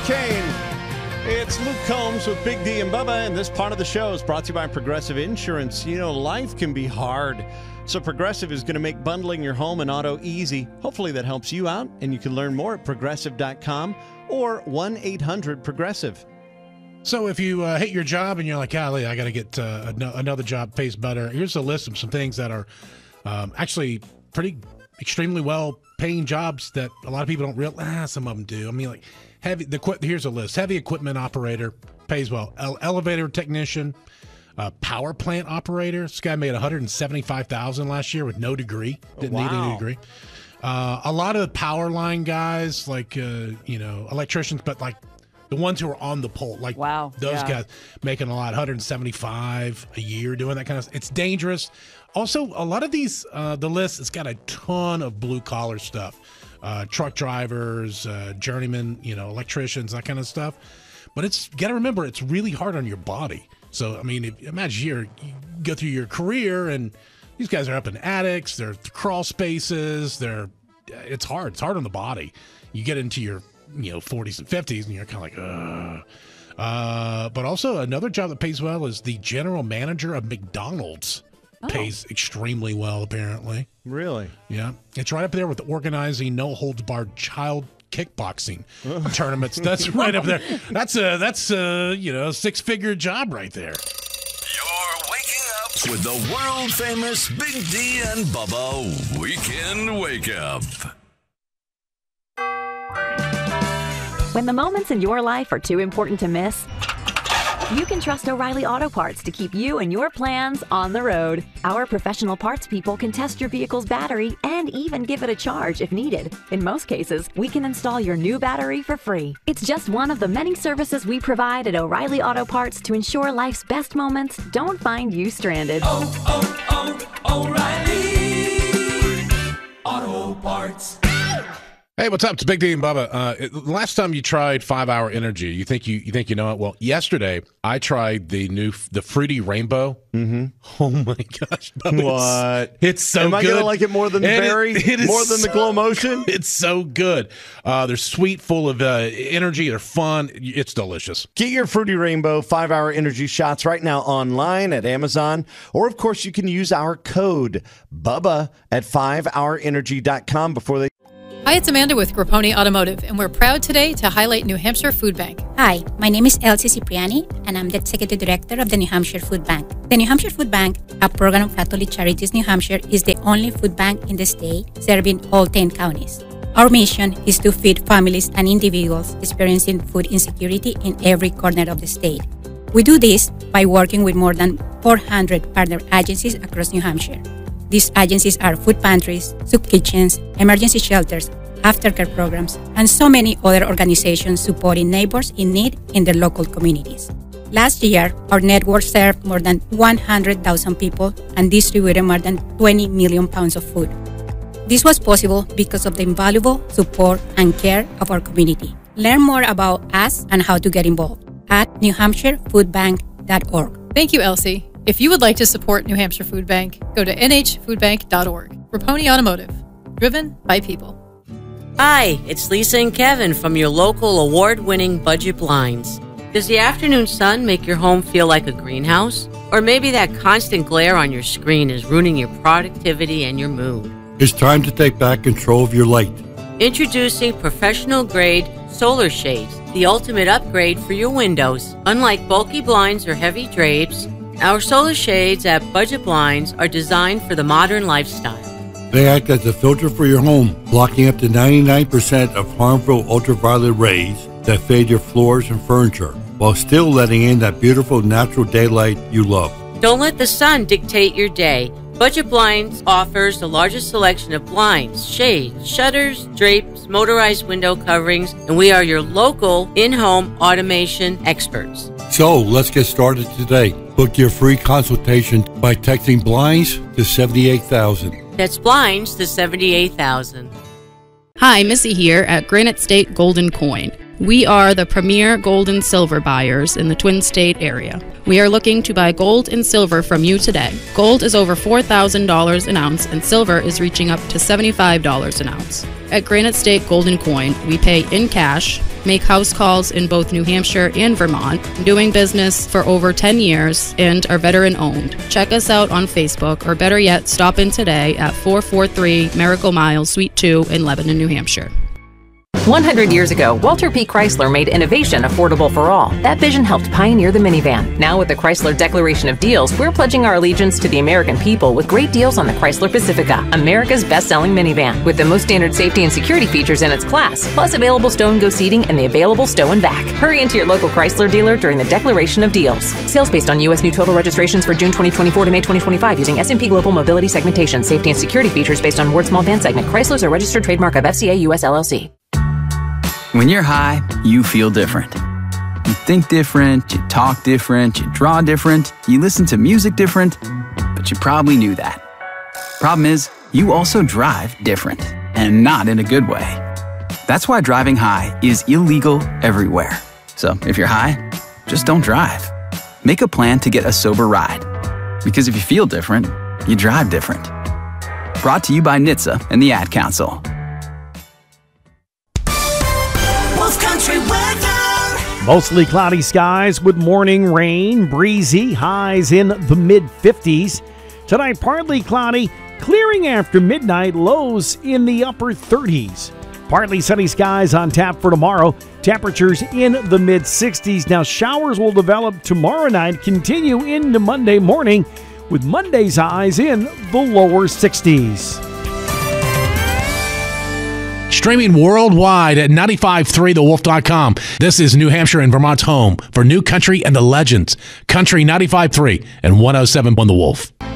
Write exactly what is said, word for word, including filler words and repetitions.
Hurricane. It's Luke Combs with Big D and Bubba, and this part of the show is brought to you by Progressive Insurance. You know, life can be hard, so Progressive is going to make bundling your home and auto easy. Hopefully that helps you out, and you can learn more at progressive dot com or one eight hundred progressive. So if you uh, hate your job and you're like, golly, I got to get uh, an- another job, pays better, here's a list of some things that are um, actually pretty extremely well-paying jobs that a lot of people don't realize. Ah, some of them do. I mean, like, heavy. The here's a list: heavy equipment operator pays well. Ele- elevator technician, uh, power plant operator. This guy made one hundred seventy-five thousand dollars last year with no degree. Didn't wow. need any degree. Uh, a lot of power line guys, like uh, you know, electricians, but like the ones who are on the pole, like wow, those yeah. guys making a lot, one hundred seventy-five a year doing that kind of stuff. It's dangerous. Also, a lot of these, uh, the list, it's got a ton of blue collar stuff. Uh, truck drivers, uh, journeymen, you know, electricians, that kind of stuff. But it's, got to remember, it's really hard on your body. So, I mean, if, imagine you're, you go through your career and these guys are up in attics, they're crawl spaces, they're, it's hard. It's hard on the body. You get into your, you know, forties and fifties and you're kind of like, ugh. Uh, but also another job that pays well is the general manager of McDonald's. Oh. Pays extremely well, apparently. Really? Yeah. It's right up there with organizing no-holds-barred child kickboxing tournaments. That's right up there. That's a, that's a, you know, six-figure job right there. You're waking up with the world-famous Big D and Bubba Weekend Wake Up. When the moments in your life are too important to miss, you can trust O'Reilly Auto Parts to keep you and your plans on the road. Our professional parts people can test your vehicle's battery and even give it a charge if needed. In most cases, we can install your new battery for free. It's just one of the many services we provide at O'Reilly Auto Parts to ensure life's best moments don't find you stranded. Oh, oh, oh, O'Reilly Auto Parts. Hey, what's up? It's Big D and Bubba. Uh, it, last time you tried Five Hour Energy, you think you you think you know it? Well, yesterday I tried the new the Fruity Rainbow. Mm-hmm. Oh my gosh! Bubba, What? It's, it's so Am good. I gonna like it more than the And berry? It, it is more than so, the Glow Motion? It's so good. Uh, they're sweet, full of uh, energy. They're fun. It's delicious. Get your Fruity Rainbow Five Hour Energy shots right now online at Amazon, or of course you can use our code Bubba at five hour energy dot com before they. Hi, it's Amanda with Grapponi Automotive, and we're proud today to highlight New Hampshire Food Bank. Hi, my name is Elsie Cipriani, and I'm the Executive Director of the New Hampshire Food Bank. The New Hampshire Food Bank, a program of Catholic Charities New Hampshire, is the only food bank in the state serving all ten counties. Our mission is to feed families and individuals experiencing food insecurity in every corner of the state. We do this by working with more than four hundred partner agencies across New Hampshire. These agencies are food pantries, soup kitchens, emergency shelters, aftercare programs, and so many other organizations supporting neighbors in need in their local communities. Last year, our network served more than one hundred thousand people and distributed more than twenty million pounds of food. This was possible because of the invaluable support and care of our community. Learn more about us and how to get involved at new hampshire food bank dot org. Thank you, Elsie. If you would like to support New Hampshire Food Bank, go to n h food bank dot org. Raponi Automotive, driven by people. Hi, it's Lisa and Kevin from your local award-winning Budget Blinds. Does the afternoon sun make your home feel like a greenhouse? Or maybe that constant glare on your screen is ruining your productivity and your mood? It's time to take back control of your light. Introducing professional-grade solar shades, the ultimate upgrade for your windows. Unlike bulky blinds or heavy drapes, our solar shades at Budget Blinds are designed for the modern lifestyle. They act as a filter for your home, blocking up to ninety-nine percent of harmful ultraviolet rays that fade your floors and furniture, while still letting in that beautiful natural daylight you love. Don't let the sun dictate your day. Budget Blinds offers the largest selection of blinds, shades, shutters, drapes, motorized window coverings, and we are your local in-home automation experts. So let's get started today. Book your free consultation by texting blinds to seventy-eight thousand. That's blinds to seventy-eight thousand. Hi, Missy here at Granite State Golden Coin. We are the premier gold and silver buyers in the Twin State area. We are looking to buy gold and silver from you today. Gold is over four thousand dollars an ounce and silver is reaching up to seventy-five dollars an ounce. At Granite State Golden Coin, we pay in cash, make house calls in both New Hampshire and Vermont, doing business for over ten years, and are veteran owned. Check us out on Facebook, or better yet, stop in today at four forty-three Miracle Mile, Suite two in Lebanon, New Hampshire. one hundred years ago, Walter P. Chrysler made innovation affordable for all. That vision helped pioneer the minivan. Now with the Chrysler Declaration of Deals, we're pledging our allegiance to the American people with great deals on the Chrysler Pacifica, America's best-selling minivan, with the most standard safety and security features in its class, plus available stow-and-go seating and the available stow and back. Hurry into your local Chrysler dealer during the Declaration of Deals. Sales based on U S new total registrations for June twenty twenty-four to May twenty twenty-five using S and P Global Mobility Segmentation. Safety and security features based on Ward Small Van segment. Chrysler's a registered trademark of F C A U S L L C. When you're high, you feel different. You think different, you talk different, you draw different, you listen to music different, but you probably knew that. Problem is, you also drive different, and not in a good way. That's why driving high is illegal everywhere. So if you're high, just don't drive. Make a plan to get a sober ride. Because if you feel different, you drive different. Brought to you by N H T S A and the Ad Council. Country weather. Mostly cloudy skies with morning rain, breezy, highs in the mid fifties. Tonight, partly cloudy, clearing after midnight, lows in the upper thirties. Partly sunny skies on tap for tomorrow, temperatures in the mid sixties. Now, showers will develop tomorrow night, continue into Monday morning, with Monday's highs in the lower sixties. Streaming worldwide at nine five three the wolf dot com. This is New Hampshire and Vermont's home for new country and the legends. Country ninety-five point three and one oh seven point one The Wolf.